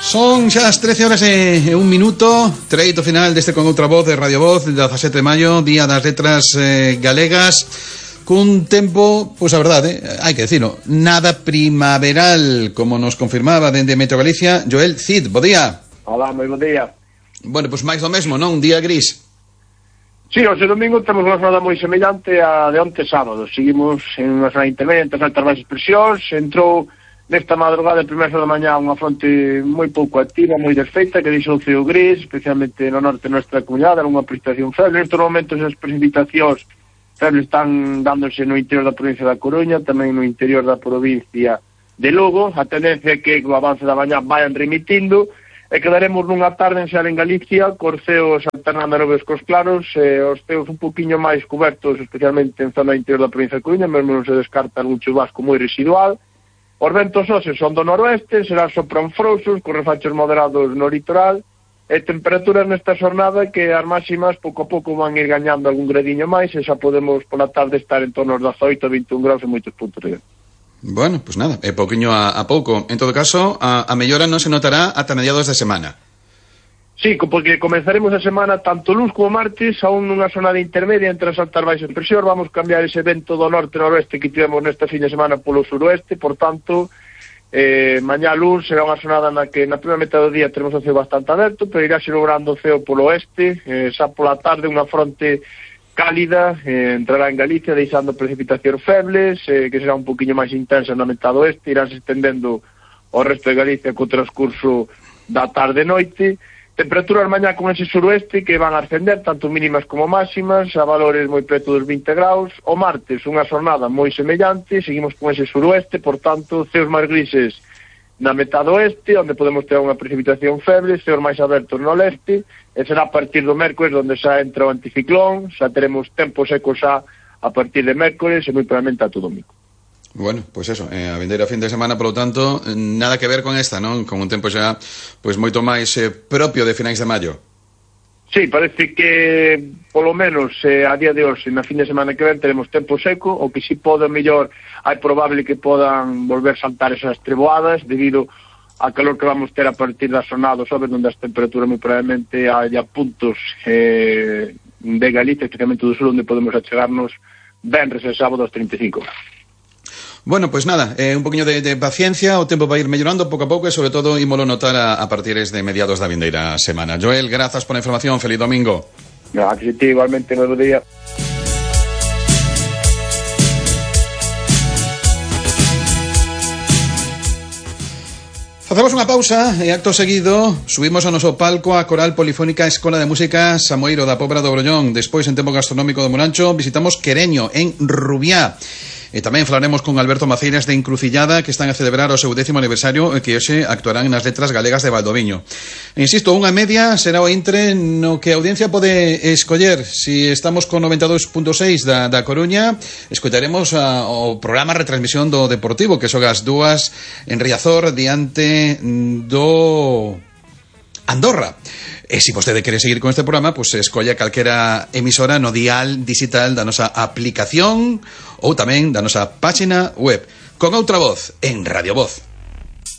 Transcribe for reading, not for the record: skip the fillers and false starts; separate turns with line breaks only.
Son xa as 13 horas e un minuto. Treito final deste Con Outra Voz de Radio Voz, 17 de maio, Día das Letras Galegas, cun tempo, pois a verdade, hai que dicirlo, nada primaveral, como nos confirmaba dende Metro Galicia Joel Cid. Bo día.
Hola, moi bo día.
Bueno, pois máis do mesmo, non? Un día gris.
Sí, hoxe domingo temos unha jornada moi semellante a de onte sábado. Seguimos en unha zona intermedia entre as altas baixas presións. Entrou nesta madrugada, a primeira da mañá, unha fronte moi pouco activa, moi desfeita, que deixou o ceo gris, especialmente no norte da nosa comunidade, unha precipitación feble. Nestes momentos as precipitacións febles están dándose no interior da provincia da Coruña, tamén no interior da provincia de Lugo. A tendencia é que o avance da mañá vayan remitindo, e quedaremos nunha tarde en xeral en Galicia, cos ceos alternando nubes cos claros, os ceos un poquinho máis cobertos, especialmente en zona interior da provincia de Coruña, mesmo non se descarta algún chubasco moi residual. Os ventos hoxe son do noroeste, serán sopran frouxos, con refachos moderados no litoral, e temperaturas nesta xornada que as máximas pouco a pouco van ir gañando algún gradiño máis, e xa podemos pola tarde estar en torno aos 18 a 21 graus en moitos puntos de.
Bueno, pues nada, é pouquiño a pouco. En todo caso, a mellora non se notará ata mediados de semana.
Sí, porque comenzaremos a semana tanto luns como martes aún nunha zona de intermedia entre as altas baixas presión. Vamos cambiar ese vento do norte-noroeste que tivemos nesta fin de semana polo suroeste, por tanto, mañá luns será unha zonada na que na primeira metade do día teremos o ceo bastante aberto, pero irá se logrando o ceo polo oeste, xa pola tarde unha fronte cálida entrará en Galicia deixando precipitacións febles, que será un poquinho máis intensa na metade oeste, irán se estendendo ao resto de Galicia co transcurso da tarde e noite. Temperaturas mañá con ese suroeste que van a ascender, tanto mínimas como máximas, a valores moi preto dos 20 graus. O martes, unha xornada moi semellante, seguimos con ese suroeste, por tanto, ceos máis grises na metade oeste, onde podemos ter unha precipitación feble, ceos máis abertos no leste, e será a partir do mércores onde xa entra o anticiclón, xa teremos tempo seco xa a partir de mércores e moi probablemente a todo domingo.
Bueno, pois pues eso, a vindeira fin de semana, polo tanto, nada que ver con esta, non? Con un tempo xa, pois moito máis propio de finais de maio.
Sí, parece que, polo menos, a día de hoxe, na fin de semana que ven, teremos tempo seco, o que si pode, mellor, hai probable que podan volver saltar esas treboadas, debido a calor que vamos ter a partir da xornada, sobre onde as temperaturas moi probablemente haya puntos de Galicia, especialmente do sur, onde podemos achegarnos venres e sábado aos 35 graus.
Bueno, pues nada, un poquinho de paciencia, o tempo vai ir mellorando pouco a pouco e sobre todo ímolo notar a partires de mediados da vindeira semana. Joel, grazas por a información, feliz domingo.
Gracias a ti, igualmente, novo día.
Facemos unha pausa e acto seguido subimos ao noso palco a Coral Polifónica Escola de Música Samoeiro da Pobra do Brollón. Despois, en tempo gastronómico de Morancho, visitamos Quereño, en Rubiá. E tamén falaremos con Alberto Maceiras de Encrucillada, que están a celebrar o seu 10º aniversario e que hoxe actuarán nas Letras Galegas de Valdoviño. E insisto, 1:30 será o intre no que a audiencia pode escoller. Si estamos con 92.6 da Coruña, escoitaremos o programa retransmisión do Deportivo, que son as 2 en Riazor diante do Andorra. E se vostede quere seguir con este programa, pois escolla calquera emisora no dial digital da nosa aplicación ou tamén da nosa página web. Con Outra Voz en Radio Voz.